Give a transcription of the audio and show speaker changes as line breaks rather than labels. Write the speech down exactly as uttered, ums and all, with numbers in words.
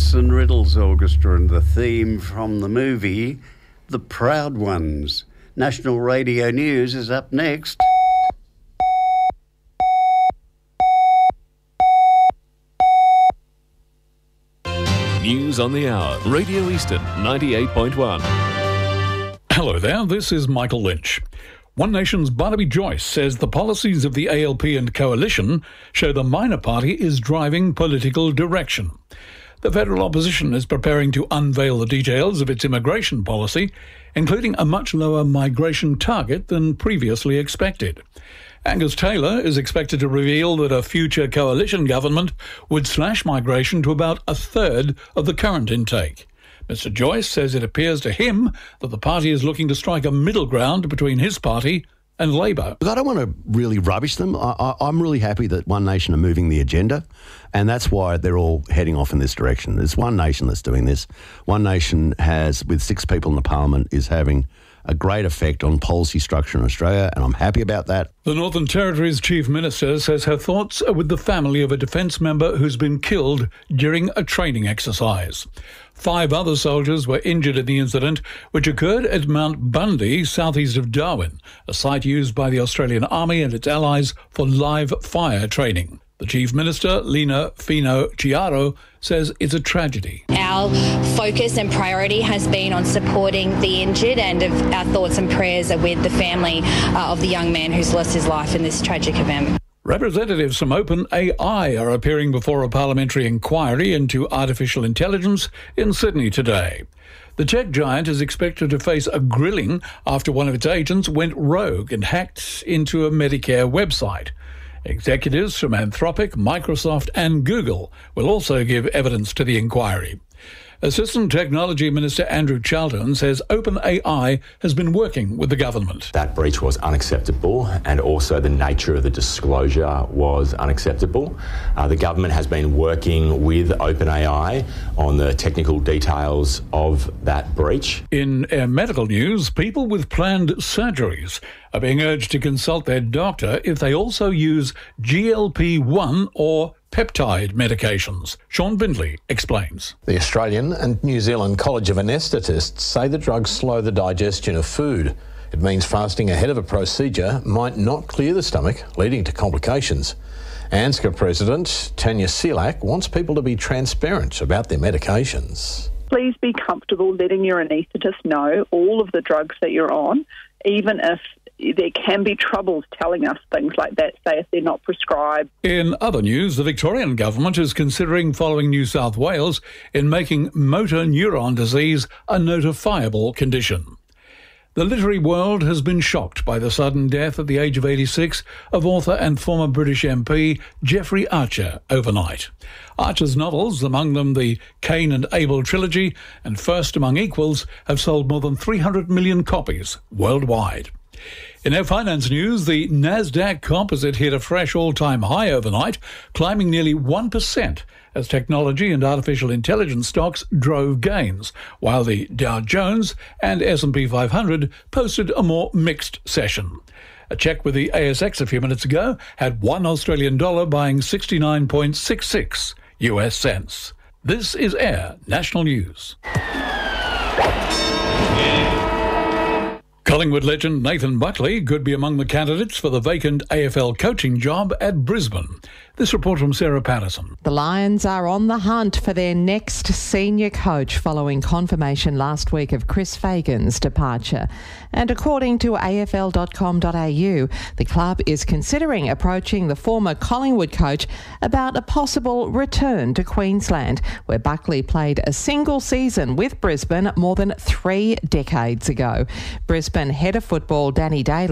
Myths and Riddles Orchestra and the theme from the movie The Proud Ones. National Radio News is up next.
News on the Hour, Radio Eastern ninety-eight point one.
Hello there, this is Michael Lynch. One Nation's Barnaby Joyce says the policies of the A L P and coalition show the minor party is driving political direction. The federal opposition is preparing to unveil the details of its immigration policy, including a much lower migration target than previously expected. Angus Taylor is expected to reveal that a future coalition government would slash migration to about a third of the current intake. Mister Joyce says it appears to him that the party is looking to strike a middle ground between his party and Labor.
I don't want to really rubbish them. I, I, I'm really happy that One Nation are moving the agenda, and that's why they're all heading off in this direction. There's One Nation that's doing this. One Nation has, with six people in the parliament, is having a great effect on policy structure in Australia, and I'm happy about that.
The Northern Territory's Chief Minister says her thoughts are with the family of a defence member who's been killed during a training exercise. Five other soldiers were injured in the incident, which occurred at Mount Bundy, southeast of Darwin, a site used by the Australian Army and its allies for live fire training. The Chief Minister, Lina Fino Chiaro, says it's a tragedy.
Our focus and priority has been on supporting the injured, and our thoughts and prayers are with the family uh, of the young man who's lost his life in this tragic event.
Representatives from OpenAI are appearing before a parliamentary inquiry into artificial intelligence in Sydney today. The tech giant is expected to face a grilling after one of its agents went rogue and hacked into a Medicare website. Executives from Anthropic, Microsoft and Google will also give evidence to the inquiry. Assistant Technology Minister Andrew Charlton says OpenAI has been working with the government.
That breach was unacceptable, and also the nature of the disclosure was unacceptable. Uh, the government has been working with OpenAI on the technical details of that breach.
In Air Medical news, people with planned surgeries are being urged to consult their doctor if they also use G L P one or peptide medications. Sean Bindley explains.
The Australian and New Zealand College of Anaesthetists say the drugs slow the digestion of food. It means fasting ahead of a procedure might not clear the stomach, leading to complications. ANZCA President Tanya Selak wants people to be transparent about their medications.
Please be comfortable letting your anaesthetist know all of the drugs that you're on, even if there can be troubles telling us things like that, say if they're not prescribed.
In other news, the Victorian government is considering following New South Wales in making motor neuron disease a notifiable condition. The literary world has been shocked by the sudden death at the age of eighty-six of author and former British M P Geoffrey Archer overnight. Archer's novels, among them the Cain and Abel trilogy and First Among Equals, have sold more than three hundred million copies worldwide. In our finance news, the Nasdaq Composite hit a fresh all-time high overnight, climbing nearly one percent as technology and artificial intelligence stocks drove gains, while the Dow Jones and S and P five hundred posted a more mixed session. A check with the A S X a few minutes ago had one Australian dollar buying sixty-nine point six six U S cents. This is Air National News. Collingwood legend Nathan Buckley could be among the candidates for the vacant A F L coaching job at Brisbane. This report from Sarah Patterson.
The Lions are on the hunt for their next senior coach following confirmation last week of Chris Fagan's departure. And according to A F L dot com dot A U, the club is considering approaching the former Collingwood coach about a possible return to Queensland, where Buckley played a single season with Brisbane more than three decades ago. Brisbane head of football Danny Daly